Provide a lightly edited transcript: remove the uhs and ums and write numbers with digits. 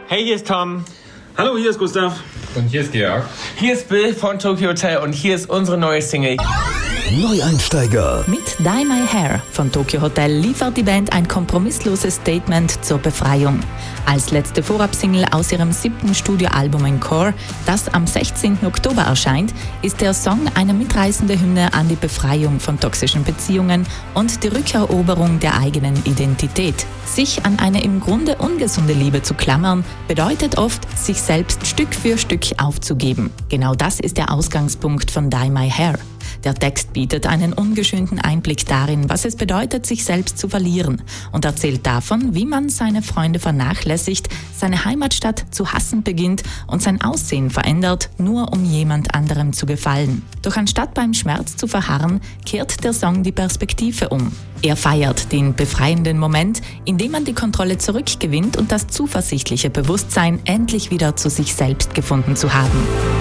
Hey, hier ist Tom. Hallo, hier ist Gustav. Und hier ist Georg. Hier ist Bill von Tokyo Hotel und hier ist unsere neue Single. Neueinsteiger. Mit Dye My Hair von Tokyo Hotel liefert die Band ein kompromissloses Statement zur Befreiung. Als letzte Vorabsingle aus ihrem 7. Studioalbum Encore, das am 16. Oktober erscheint, ist der Song eine mitreißende Hymne an die Befreiung von toxischen Beziehungen und die Rückeroberung der eigenen Identität. Sich an eine im Grunde ungesunde Liebe zu klammern, bedeutet oft, sich selbst Stück für Stück aufzugeben. Genau das ist der Ausgangspunkt von Dye My Hair. Der Text bietet einen ungeschönten Einblick darin, was es bedeutet, sich selbst zu verlieren, und erzählt davon, wie man seine Freunde vernachlässigt, seine Heimatstadt zu hassen beginnt und sein Aussehen verändert, nur um jemand anderem zu gefallen. Doch anstatt beim Schmerz zu verharren, kehrt der Song die Perspektive um. Er feiert den befreienden Moment, in dem man die Kontrolle zurückgewinnt und das zuversichtliche Bewusstsein, endlich wieder zu sich selbst gefunden zu haben.